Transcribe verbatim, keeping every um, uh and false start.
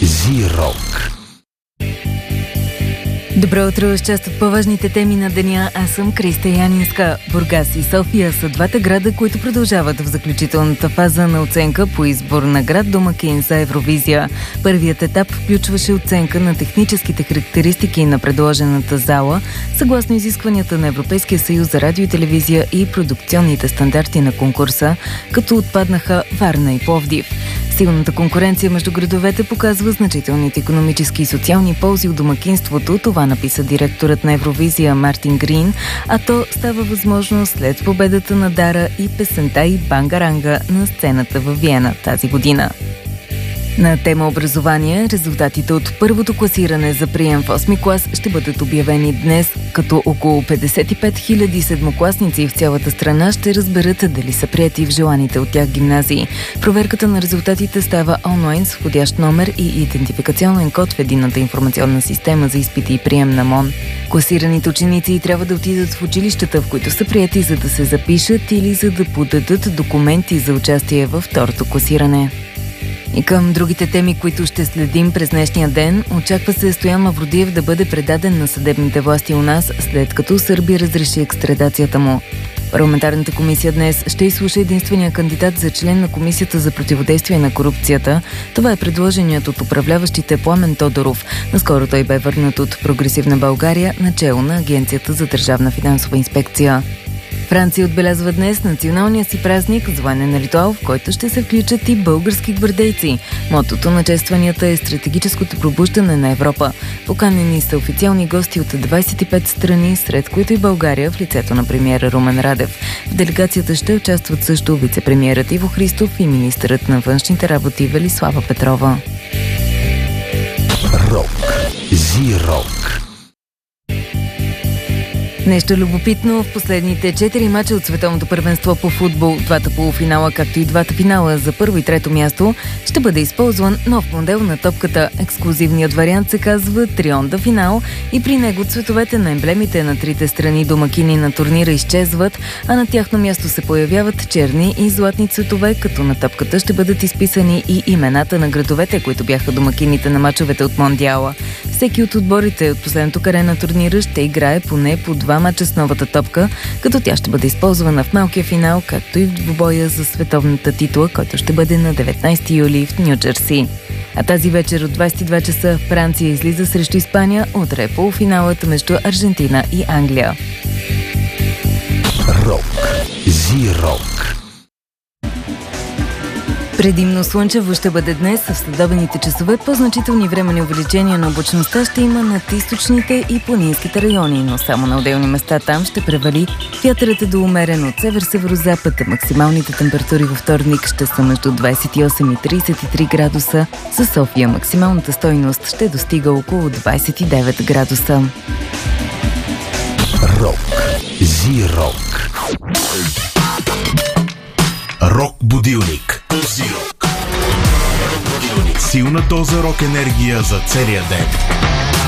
Зи-рок. Добро утро, с част от по-важните теми на деня. Аз съм Криста Янинска. Бургас и София са двата града, които продължават в заключителната фаза на оценка по избор на град домакин за Евровизия. Първият етап включваше оценка на техническите характеристики на предложената зала, съгласно изискванията на Европейския съюз за радио и телевизия и продукционните стандарти на конкурса, като отпаднаха Варна и Пловдив. Силната конкуренция между градовете показва значителните икономически и социални ползи от домакинството. Това написа директорът на Евровизия Мартин Грин, а то става възможно след победата на Дара и песента и Бангаранга на сцената във Виена тази година. На тема образование, резултатите от първото класиране за прием в осми клас ще бъдат обявени днес, като около петдесет и пет хиляди седмокласници в цялата страна ще разберат дали са приети в желаните от тях гимназии. Проверката на резултатите става онлайн с входящ номер и идентификационен код в единната информационна система за изпити и прием на МОН. Класираните ученици трябва да отидат в училищата, в които са приети, за да се запишат или за да подадат документи за участие във второто класиране. И към другите теми, които ще следим през днешния ден, очаква се Стоян Мавродиев да бъде предаден на съдебните власти у нас, след като Сърбия разреши екстрадацията му. Парламентарната комисия днес ще изслуша единствения кандидат за член на Комисията за противодействие на корупцията. Това е предложеният от управляващите Пламен Тодоров. Наскоро той бе върнат от Прогресивна България начело на Агенцията за държавна финансова инспекция. Франция отбелязва днес националния си празник с военен ритуал, в който ще се включат и български гвардейци. Мотото на честванията е стратегическото пробуждане на Европа. Поканени са официални гости от двадесет и пет страни, сред които и България в лицето на премиера Румен Радев. В делегацията ще участват също вице-премиерът Иво Христов и министърът на външните работи Велислава Петрова. Рок. Зи-рок. Нещо любопитно, в последните четири мача от световното първенство по футбол, двата полуфинала, както и двата финала за първо и трето място, ще бъде използван нов модел на топката. Ексклузивният вариант се казва Трионда финал и при него цветовете на емблемите на трите страни домакини на турнира изчезват, а на тяхно място се появяват черни и златни цветове, като на топката ще бъдат изписани и имената на градовете, които бяха домакините на мачовете от Мондиала. Всеки от отборите от последното каре на турнира ще играе поне по два мача с новата топка, като тя ще бъде използвана в малкия финал, както и в двубоя за световната титла, който ще бъде на деветнадесети юли в Ню Джерси. А тази вечер от двадесет и два часа Франция излиза срещу Испания, утре полуфиналът между Аржентина и Англия. Рок. Зи-рок. Предимно слънчево ще бъде днес, в следобедните часове по-значителни времени увеличения на облачността ще има над източните и планинските райони, но само на отделни места там ще превали. Вятърът е до умерен от север-северозапад, а максималните температури във вторник ще са между двадесет и осем и тридесет и три градуса. За София максималната стойност ще достига около двадесет и девет градуса. Рок. Зи-рок. Рок-будилник. Зи-рок. Силна доза рок-енергия за целия ден.